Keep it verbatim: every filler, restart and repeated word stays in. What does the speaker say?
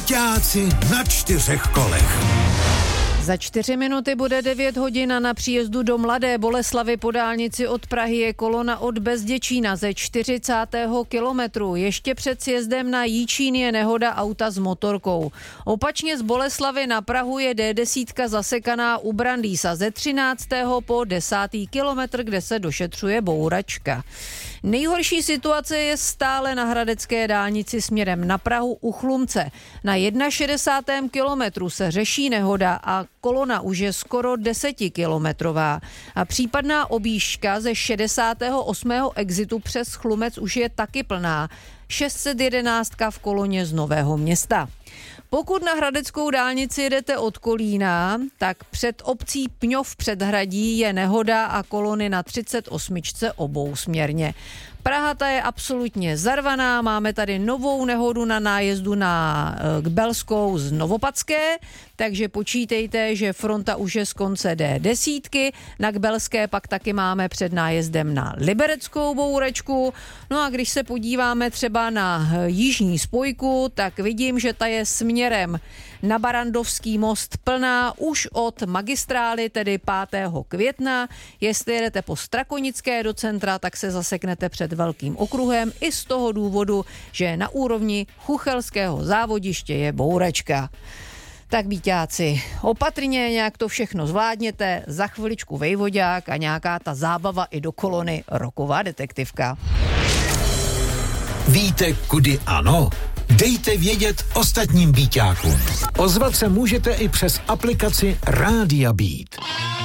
Víťáci na čtyřech kolech. Za čtyři minuty bude devět hodin a na příjezdu do Mladé Boleslavi po dálnici od Prahy je kolona od Bezděčína ze čtyřicátého kilometru. Ještě před sjezdem na Jičín je nehoda auta s motorkou. Opačně z Boleslavy na Prahu je D deset zasekaná u Brandýsa ze třináctého po desátý kilometr, kde se došetřuje bouračka. Nejhorší situace je stále na hradecké dálnici směrem na Prahu u Chlumce. Na šedesátém prvním kilometru se řeší nehoda a kolona už je skoro desetikilometrová. A případná objížďka ze šedesátého osmého exitu přes Chlumec už je taky plná. šest set jedenáct v koloně z Nového Města. Pokud na hradeckou dálnici jedete od Kolína, tak před obcí Pňov předhradí je nehoda a kolony na třicet osm obousměrně. Praha ta je absolutně zarvaná, máme tady novou nehodu na nájezdu na Belskou z Novopadské, takže počítejte, že fronta už je z konce D deset, na Kbelské pak taky máme před nájezdem na Libereckou bouračku. No a když se podíváme třeba na jižní spojku, tak vidím, že ta je směrem na Barandovský most plná už od magistrály, tedy pátého května. Jestli jedete po Strakonické do centra, tak se zaseknete před Velkým okruhem i z toho důvodu, že na úrovni Chuchelského závodiště je bouračka. Tak víťáci, opatrně nějak to všechno zvládněte, za chviličku vejvodák a nějaká ta zábava i do kolony Roková detektivka. Víte, kudy ano? Dejte vědět ostatním víťákům. Ozvat se můžete i přes aplikaci Rádia Beat.